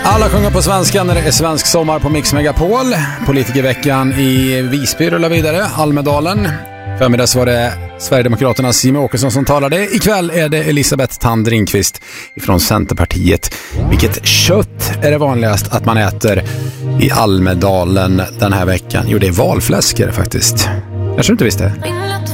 Alla sjunger på svenska när det är svensk sommar på Mix Megapol. Politikerveckan i Visby rullar vidare, Almedalen. Förmiddags var det Sverigedemokraternas Jimmie Åkesson som talade. Ikväll är det Elisabeth Thand Ringqvist från Centerpartiet. Vilket kött är det vanligast att man äter i Almedalen den här veckan? Jo, det är valfläsk faktiskt. Jag tror inte visste.